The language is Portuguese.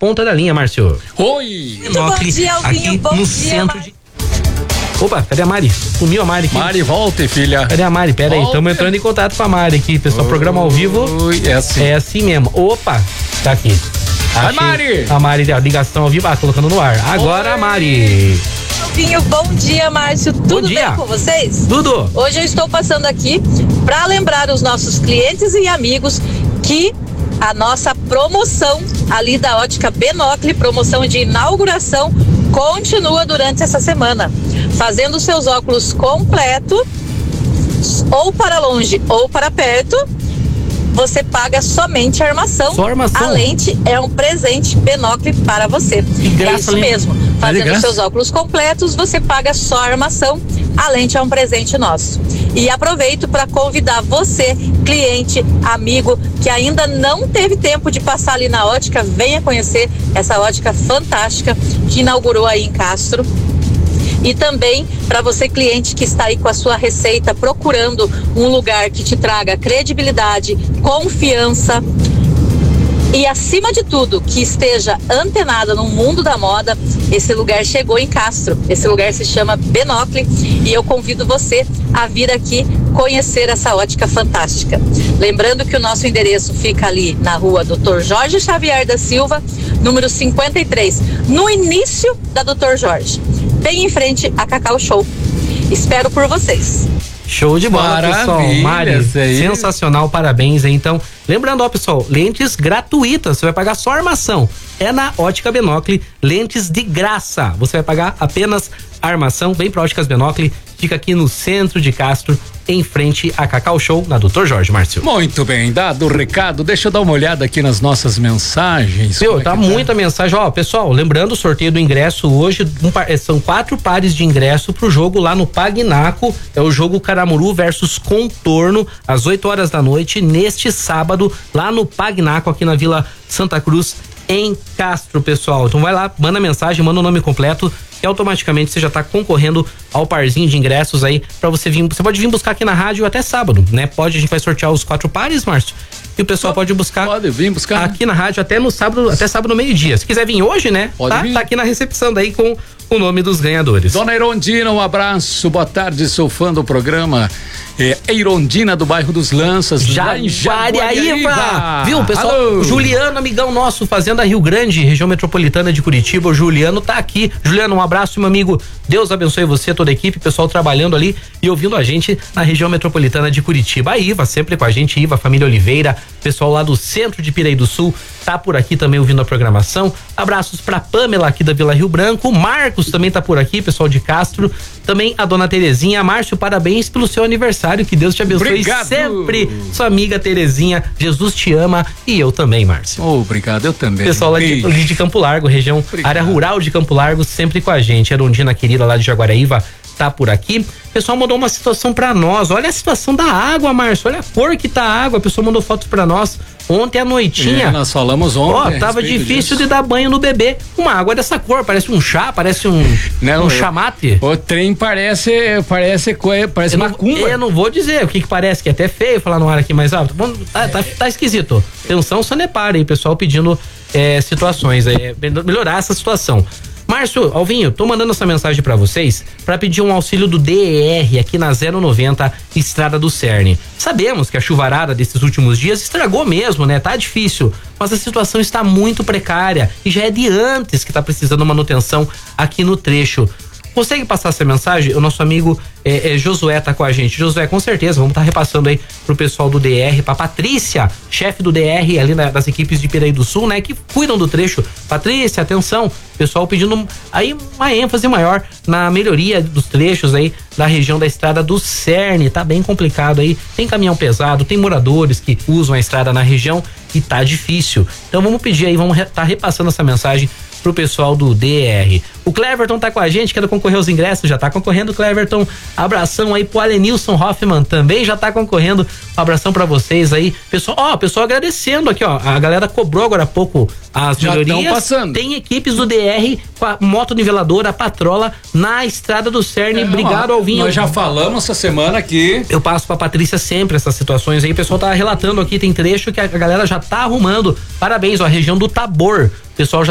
ponta da linha, Márcio. Oi! Binóculo, bom dia, Alvinho, aqui bom no dia, centro de... Opa, cadê a Mari? Sumiu a Mari aqui. Mari, volte, filha. Cadê a Mari? Pera aí, Volte. estamos entrando em contato com a Mari aqui, pessoal. Programa ao vivo. Oi, é assim. É assim mesmo. Opa, tá aqui. Vai, Mari! A Mari, a ligação ao vivo, colocando no ar. Agora Oi. a Mari. Alvinho, bom dia, Márcio. Tudo dia. bem com vocês? Tudo? Hoje eu estou passando aqui para lembrar os nossos clientes e amigos que a nossa promoção ali da Ótica Binóculo, promoção de inauguração, continua durante essa semana. Fazendo seus óculos completo, ou para longe ou para perto, você paga somente a armação. Só a armação? A lente é um presente Binóculo para você. graça, É isso hein? mesmo. Fazendo graça. seus óculos completos, você paga só a armação. A lente é um presente nosso. E aproveito para convidar você, cliente, amigo, que ainda não teve tempo de passar ali na ótica, venha conhecer essa ótica fantástica que inaugurou aí em Castro. E também para você, cliente, que está aí com a sua receita procurando um lugar que te traga credibilidade, confiança e, acima de tudo, que esteja antenada no mundo da moda, esse lugar chegou em Castro. Esse lugar se chama Binóculo e eu convido você a vir aqui conhecer essa ótica fantástica. Lembrando que o nosso endereço fica ali na rua Dr. Jorge Xavier da Silva, número 53, no início da Dr. Jorge, bem em frente a Cacau Show. Espero por vocês. Show de bola, Maravilha, pessoal. Mari, isso aí. sensacional, parabéns aí. Então, lembrando, ó, pessoal, lentes gratuitas, você vai pagar só a armação. É na Ótica Binóculo, lentes de graça. Você vai pagar apenas a armação. Vem pra Óticas Binóculo, fica aqui no centro de Castro, em frente a Cacau Show, na Dr. Jorge, Márcio. Muito bem, dado o recado, deixa eu dar uma olhada aqui nas nossas mensagens. Meu, Como é tá que muita mensagem. Ó, pessoal, lembrando o sorteio do ingresso hoje, são 4 pares de ingresso pro jogo lá no Pagnaco. É o jogo Caramuru versus Contorno, às 8 horas da noite, neste sábado, lá no Pagnaco, aqui na Vila Santa Cruz, em Castro, pessoal. Então vai lá, manda mensagem, manda o nome completo, que automaticamente você já tá concorrendo ao parzinho de ingressos aí pra você vir. Você pode vir buscar aqui na rádio até sábado, né? A gente vai sortear os 4 pares, Márcio. E o pessoal pode buscar. Pode vir buscar. Aqui na rádio até no sábado, até sábado meio-dia. Se quiser vir hoje, né? Pode vir. Tá aqui na recepção daí com o nome dos ganhadores. Dona Irondina, um abraço, boa tarde, sou fã do programa. Irondina do bairro dos Lanças, lá em Jaguariúva. Viu, pessoal? Alô. O Juliano, amigão nosso, Fazenda Rio Grande, região metropolitana de Curitiba. O Juliano tá aqui. Juliano, um abraço, meu amigo. Deus abençoe você, toda a equipe, pessoal trabalhando ali e ouvindo a gente na região metropolitana de Curitiba. A Iva, sempre com a gente, Iva, família Oliveira, pessoal lá do centro de Piraí do Sul, tá por aqui também ouvindo a programação. Abraços pra Pamela aqui da Vila Rio Branco. O Marcos também tá por aqui, pessoal de Castro. Também a dona Terezinha. Márcio, parabéns pelo seu aniversário. Que Deus te abençoe. Obrigado. Sempre. Sua amiga Terezinha. Jesus te ama e eu também, Márcio. Obrigado, eu também. Pessoal lá de Campo Largo, região, Obrigado. área rural de Campo Largo, sempre com a gente. A Irondina querida lá de Jaguariúva tá por aqui. O pessoal mandou uma situação pra nós. Olha a situação da água, Márcio. Olha a cor que tá a água. A pessoa mandou fotos pra nós. Ontem à noitinha. Nós falamos ontem. Ó, tava difícil de dar banho no bebê. Uma água dessa cor, parece um chá, parece um chamate. O trem parece macumba. Eu não vou dizer o que parece, que é até feio falar no ar aqui mais alto. Tá esquisito. Atenção, Sanepar aí, pessoal pedindo situações, melhorar essa situação. Márcio, Alvinho, tô mandando essa mensagem pra vocês pra pedir um auxílio do DER aqui na 090 Estrada do Cerne. Sabemos que a chuvarada desses últimos dias estragou mesmo, né? Tá difícil, mas a situação está muito precária e já é de antes que tá precisando manutenção aqui no trecho. Consegue passar essa mensagem? O nosso amigo Josué tá com a gente. Josué, com certeza, vamos estar repassando aí pro pessoal do DR, pra Patrícia, chefe do DR ali das equipes de Piraí do Sul, né? Que cuidam do trecho. Patrícia, atenção, pessoal pedindo aí uma ênfase maior na melhoria dos trechos aí da região da Estrada do Cerne. Tá bem complicado aí, tem caminhão pesado, tem moradores que usam a estrada na região e tá difícil. Então vamos pedir aí, vamos tá repassando essa mensagem pro pessoal do DR. O Cleverton tá com a gente, quer concorrer aos ingressos, já tá concorrendo, Cleverton. Abração aí pro Alenilson Hoffman, também já tá concorrendo. Um abração pra vocês aí. Pessoal agradecendo aqui, ó. A galera cobrou agora há pouco as já melhorias. Passando. Tem equipes do DR com a motoniveladora, a patrola na Estrada do Cerne. Obrigado, Alvinho. Nós já falamos essa semana aqui. Eu passo pra Patrícia sempre essas situações aí. O pessoal tá relatando aqui, tem trecho que a galera já tá arrumando. Parabéns, ó, a região do Tabor. O pessoal já